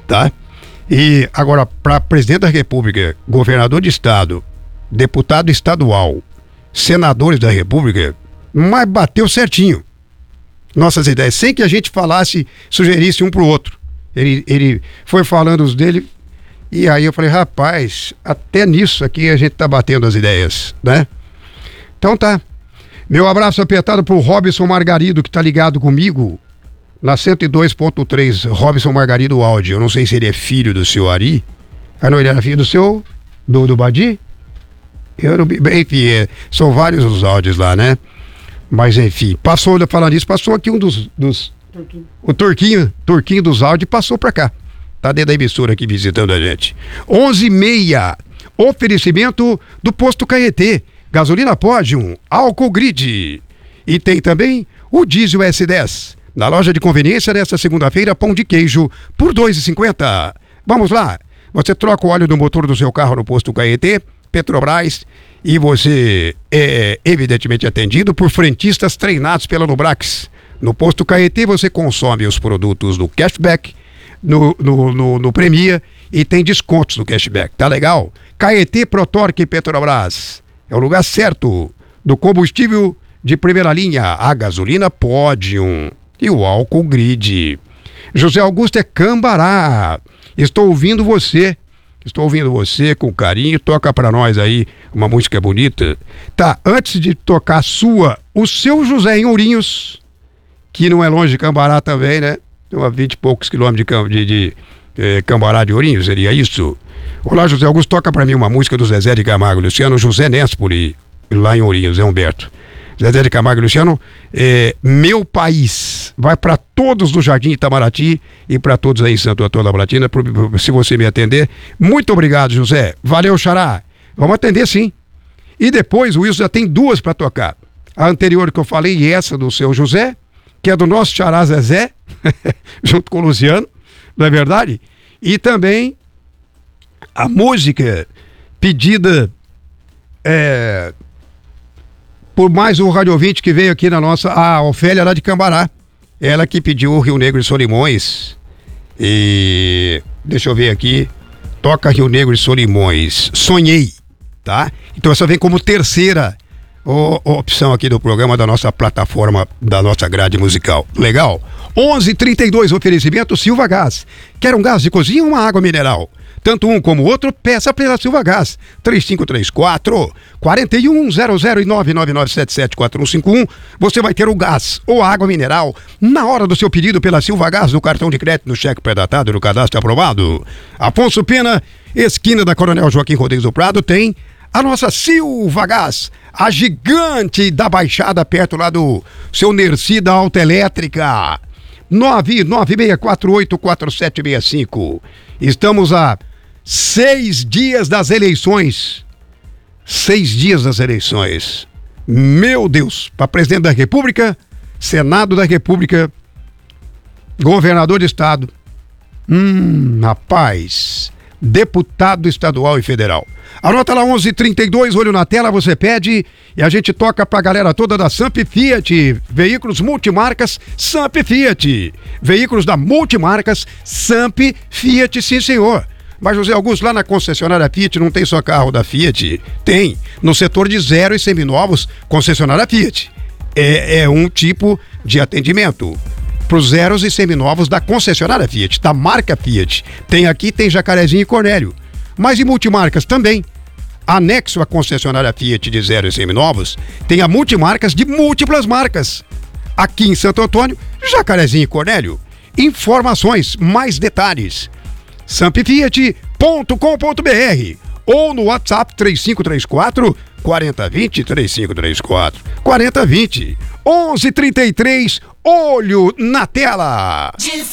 tá? E agora, para presidente da República, governador de estado, deputado estadual, senadores da República, mas bateu certinho nossas ideias, sem que a gente falasse, sugerisse um pro outro. Ele foi falando os dele, e aí eu falei, rapaz, até nisso aqui a gente tá batendo as ideias, né? Então tá. Meu abraço apertado pro Robson Margarido, que tá ligado comigo na 102.3, Robson Margarido Áudio. Eu não sei se ele é filho do seu Ari. Ah, não, ele era filho do seu, do Badi? Enfim, são vários os áudios lá, né? Mas enfim, falando nisso, passou aqui um dos Turquinho. O Turquinho dos áudios passou pra cá. Tá dentro da emissora aqui visitando a gente. 11h30, oferecimento do Posto Caetê. Gasolina Podium, álcool grid. E tem também o diesel S10. Na loja de conveniência, nesta segunda-feira, pão de queijo por R$ 2,50. Vamos lá. Você troca o óleo do motor do seu carro no Posto Caetê, Petrobras, e você é evidentemente atendido por frentistas treinados pela Nubrax. No Posto Caetê você consome os produtos do cashback, no Premia, e tem descontos no cashback. Tá legal? Caetê, Protorque e Petrobras. É o lugar certo do combustível de primeira linha, a gasolina Podium e o álcool grid. José Augusto é Cambará. Estou ouvindo você com carinho. Toca pra nós aí uma música bonita. Tá, antes de tocar o seu José em Ourinhos, que não é longe de Cambará também, né? Tem 20 e poucos quilômetros de Cambará de Ourinhos, seria isso? Olá, José Augusto, toca pra mim uma música do Zezé de Camargo e Luciano, José Nespoli, lá em Ourinhos, é Humberto. Zezé de Camargo e Luciano, Meu País, vai para todos do Jardim Itamaraty e para todos aí em Santo Antônio da Platina, se você me atender. Muito obrigado, José. Valeu, Xará. Vamos atender, sim. E depois o Wilson já tem duas para tocar. A anterior que eu falei e essa do seu José, que é do nosso Xará Zezé, junto com o Luciano, não é verdade? E também a música pedida por mais um rádio ouvinte que veio aqui na nossa, a Ofélia lá de Cambará. Ela que pediu o Rio Negro e Solimões. E deixa eu ver aqui. Toca Rio Negro e Solimões. Sonhei, tá? Então essa vem como terceira opção aqui do programa, da nossa plataforma, da nossa grade musical. Legal? 11h32, oferecimento Silva Gás. Quer um gás de cozinha ou uma água mineral? Tanto um como o outro, peça pela Silva Gás. 3534-4100 e 999774151. Você vai ter o gás ou água mineral na hora do seu pedido pela Silva Gás, no cartão de crédito, no cheque pré-datado e no cadastro aprovado. Afonso Pena, esquina da Coronel Joaquim Rodrigues do Prado, tem a nossa Silva Gás, a gigante da Baixada, perto lá do seu Nerci da Autoelétrica. 996484765. Estamos a 6 dias das eleições. 6 dias das eleições. Meu Deus, para presidente da República, Senado da República, governador de estado, rapaz, deputado estadual e federal. Anota lá 11h32, olho na tela, você pede e a gente toca pra galera toda da Samp Fiat, veículos multimarcas Samp Fiat, veículos da multimarcas Samp Fiat, sim senhor. Mas José Augusto, lá na concessionária Fiat não tem só carro da Fiat? Tem, no setor de zero e seminovos, concessionária Fiat. É um tipo de atendimento para os zeros e seminovos da concessionária Fiat, da marca Fiat. Tem aqui, tem Jacarezinho e Cornélio. Mas em multimarcas também. Anexo à concessionária Fiat de zero e seminovos, tem a multimarcas de múltiplas marcas. Aqui em Santo Antônio, Jacarezinho e Cornélio. Informações, mais detalhes, sampfiat.com.br ou no WhatsApp 3534 4020 3534 4020. 11h33, olho na tela.